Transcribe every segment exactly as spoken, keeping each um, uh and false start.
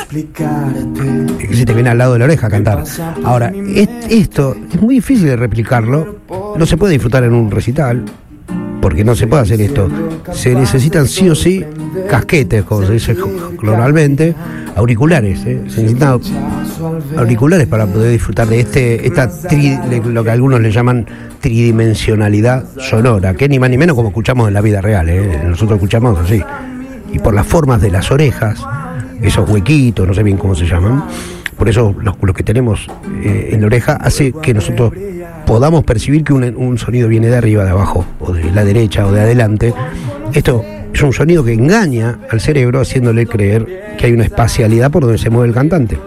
que se te viene al lado de la oreja a cantar. Ahora, es, esto es muy difícil de replicarlo, no se puede disfrutar en un recital, porque no se puede hacer esto. Se necesitan sí o sí casquetes, como se dice normalmente, auriculares, ¿eh? Se necesitan auriculares para poder disfrutar de este esta tri, lo que algunos le llaman tridimensionalidad sonora, que ni más ni menos como escuchamos en la vida real, ¿eh? Nosotros escuchamos así. Y por las formas de las orejas, esos huequitos, no sé bien cómo se llaman, por eso lo, lo que tenemos eh, en la oreja hace que nosotros podamos percibir que un, un sonido viene de arriba, de abajo, o de la derecha, o de adelante. Esto es un sonido que engaña al cerebro, haciéndole creer que hay una espacialidad por donde se mueve el cantante.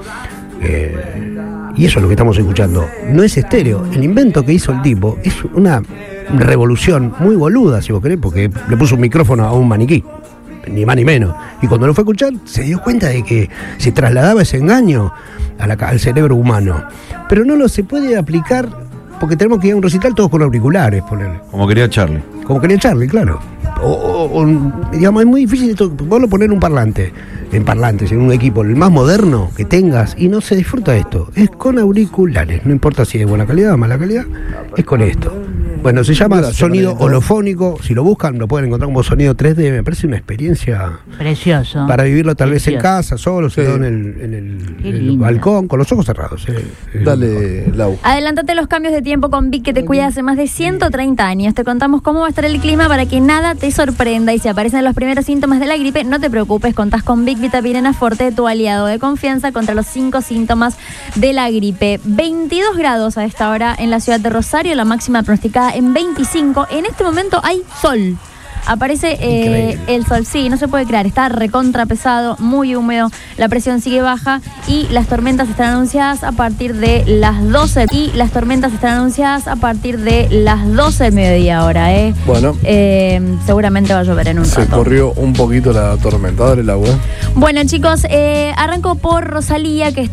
Eh, y eso es lo que estamos escuchando. No es estéreo. El invento que hizo el tipo es una revolución muy boluda, si vos querés, porque le puso un micrófono a un maniquí, ni más ni menos. Y cuando lo fue a escuchar, se dio cuenta de que se trasladaba ese engaño a la, al cerebro humano. Pero no lo se puede aplicar, porque tenemos que ir a un recital todos con auriculares, ponerle. Como quería Charlie. Como quería Charlie, claro. O, o, o, digamos, es muy difícil esto, vos lo poner en un parlante, en parlantes, en un equipo, el más moderno que tengas, y no se disfruta esto. Es con auriculares, no importa si es de buena calidad o mala calidad, es con esto. Bueno, se llama sonido holofónico, si lo buscan lo pueden encontrar como sonido tres D, me parece una experiencia precioso. Para vivirlo tal Precioso. vez en casa, solo, sí. en el, en el, en el balcón, con los ojos cerrados. Eh. Dale, Lau. Adelantate los cambios de tiempo con Vic, que te cuida hace más de ciento treinta años. Te contamos cómo va a estar el clima para que nada te sorprenda, y si aparecen los primeros síntomas de la gripe, no te preocupes, contás con Vic Vitapirena Forte, tu aliado de confianza contra los cinco síntomas de la gripe. veintidós grados a esta hora en la ciudad de Rosario, la máxima pronosticada en veinticinco. En este momento hay sol. Aparece eh, el sol, sí, no se puede creer, está recontra pesado, muy húmedo, la presión sigue baja y las tormentas están anunciadas a partir de las doce y las tormentas están anunciadas a partir de las doce del mediodía ahora, ¿eh? Bueno. Eh, seguramente va a llover en un Se rato. corrió un poquito la tormenta, dale el agua. Bueno, chicos, eh, arranco por Rosalía, que